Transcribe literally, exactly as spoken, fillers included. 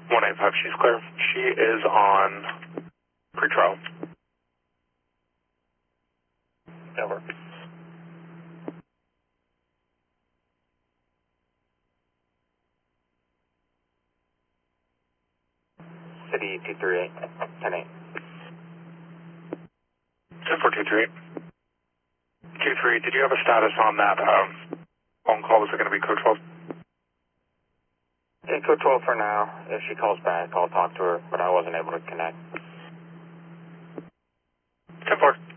one eight five, she's clear. She is on pretrial. Over. City two three eight, ten eight. ten four two three eight. two three, did you have a status on that um, phone call? Was it going to be code twelve? Yeah, code twelve for now. If she calls back, I'll talk to her, but I wasn't able to connect. ten four.